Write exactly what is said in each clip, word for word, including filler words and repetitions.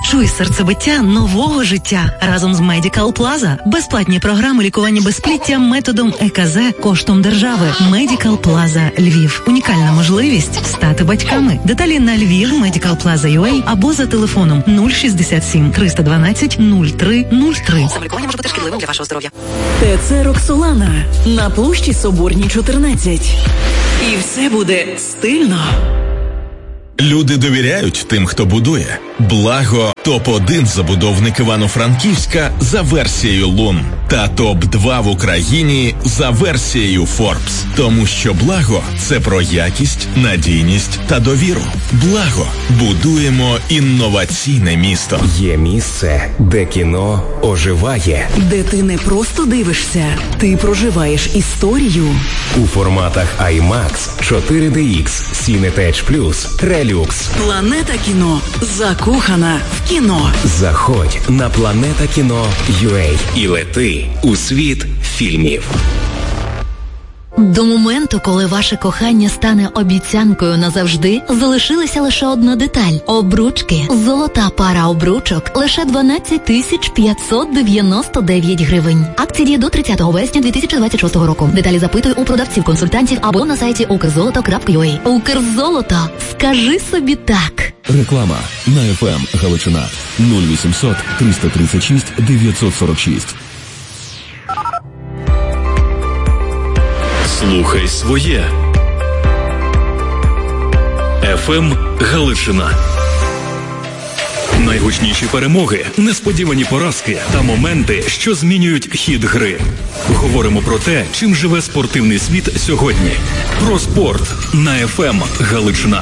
Відчуй серцебиття нового життя разом з Medical Plaza. Безплатні програми лікування безпліття методом е ка зет коштом держави. Medical Plaza Львів. Унікальна можливість стати батьками. Деталі на Львів Медикал Плаза ю а або за телефоном нуль шістдесят сім триста дванадцять нуль три нуль три. Самолікування може бути шкідливим для вашого здоров'я. ТЦ Роксолана на площі Соборній чотирнадцять. І все буде стильно. Люди довіряють тим, хто будує. Благо – топ один забудовник Івано-Франківська за версією Лун та топ два в Україні за версією Forbes. Тому що Благо – це про якість, надійність та довіру. Благо – будуємо інноваційне місто. Є місце, де кіно оживає. Де ти не просто дивишся, ти проживаєш історію. У форматах аймакс, чотири де ікс, Cinetage Plus, Relux. Планета кіно. Закохана в кіно. Заходь на планета кіно крапка ю а і лети у світ фільмів. До моменту, коли ваше кохання стане обіцянкою назавжди, залишилася лише одна деталь – обручки. Золота пара обручок – лише дванадцять тисяч п'ятсот дев'яносто дев'ять гривень. Акція діє до тридцятого вересня дві тисячі двадцять шостого року. Деталі запитуй у продавців-консультантів або на сайті укрзолото крапка ю а. Укрзолото. Скажи собі так. Реклама на еф ем Галичина нуль вісімсот триста тридцять шість дев'ятсот сорок шість. Слухай своє. еф ем Галичина. Найгучніші перемоги, несподівані поразки та моменти, що змінюють хід гри. Говоримо про те, чим живе спортивний світ сьогодні. Про спорт на еф ем Галичина.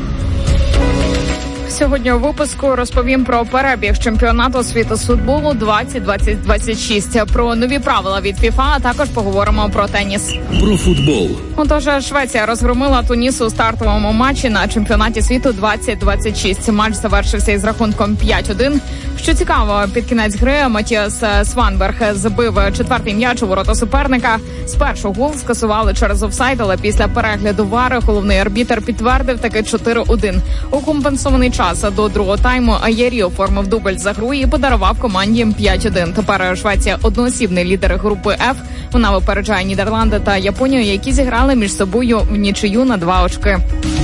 Сьогодні у випуску розповім про перебіг чемпіонату світу з футболу двадцять двадцять шість, про нові правила від ФІФА, а також поговоримо про теніс. Про футбол. Отож, Швеція розгромила Туніс у стартовому матчі на чемпіонаті світу двадцять двадцять шість. Матч завершився із рахунком п'ять один. Що цікаво, під кінець гри Матіас Сванберг забив четвертий м'яч у ворота суперника. Спершу гол скасували через офсайд, але після перегляду вару головний арбітр підтвердив таки чотири один. У компенсований час до другого тайму Аєрі оформив дубль за гру і подарував команді п'ять один. Тепер Швеція одноосібний лідер групи F. Вона випереджає Нідерланди та Японію, які зіграли між собою в нічию на два очки.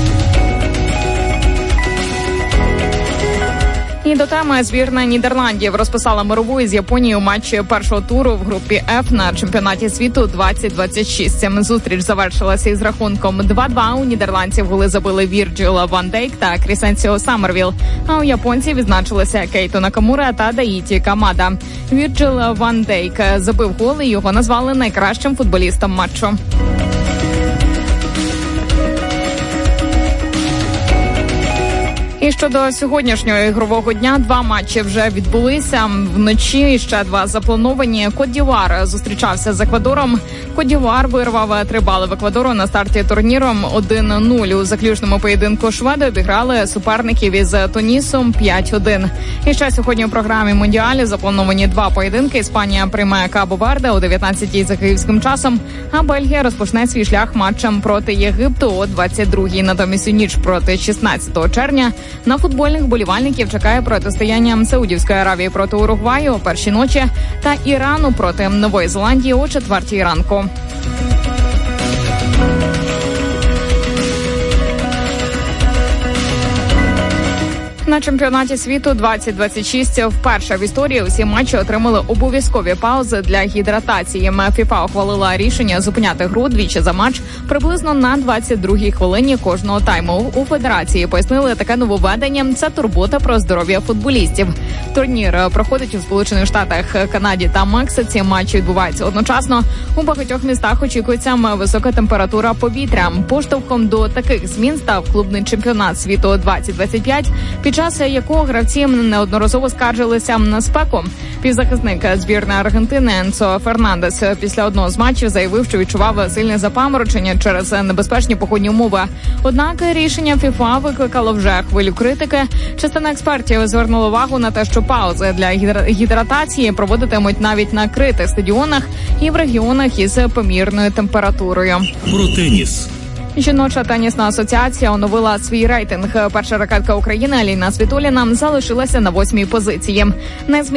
І до теми збірна Нідерландів розписала мирову із Японією у матчі першого туру в групі F на чемпіонаті світу двадцять двадцять шість. Зустріч завершилася із рахунком два два. У нідерландців голи забили Вірджил Ван Дейк та Крісенсіо Саммервіл. А у японців відзначилися Кейто Накамура та Даїті Камада. Вірджил Ван Дейк забив гол і його назвали найкращим футболістом матчу. І щодо сьогоднішнього ігрового дня, два матчі вже відбулися. Вночі ще два заплановані. Кот-д'Івуар зустрічався з Еквадором. Кот-д'Івуар вирвав три бали в Еквадору на старті турніру один нуль. У заключному поєдинку шведи обіграли суперників із Тунісом п'ять один. І ще сьогодні у програмі Мундіалі заплановані два поєдинки. Іспанія прийме Кабо-Верде о дев'ятнадцятій за київським часом, а Бельгія розпочне свій шлях матчем проти Єгипту о двадцять другій. Натомість у ніч проти шістнадцятого червня на футбольних вболівальників чекає протистояння Саудівської Аравії проти Уругваю о першій ночі та Ірану проти Нової Зеландії о четвертій ранку. На чемпіонаті світу двадцять двадцять шість вперше в історії усі матчі отримали обов'язкові паузи для гідратації. ФІФА ухвалила рішення зупиняти гру двічі за матч приблизно на двадцять другій хвилині кожного тайму. У федерації пояснили таке нововведення – це турбота про здоров'я футболістів. Турнір проходить у Сполучених Штатах, Канаді та Мексиці. Матчі відбуваються одночасно. У багатьох містах очікується висока температура повітря. Поштовхом до таких змін став клубний чемпіонат світу двадцять двадцять п'ять, під час якого гравці неодноразово скаржилися на спеку. Півзахисник збірної Аргентини Енцо Фернандес після одного з матчів заявив, що відчував сильне запаморочення через небезпечні погодні умови. Однак рішення ФІФА викликало вже хвилю критики. Частина експертів звернула увагу на те, що паузи для гідратації проводитимуть навіть на критих стадіонах і в регіонах із помірною температурою. Про теніс. Жіноча тенісна асоціація оновила свій рейтинг. Перша ракетка України Аліна Світоліна залишилася на восьмій позиції.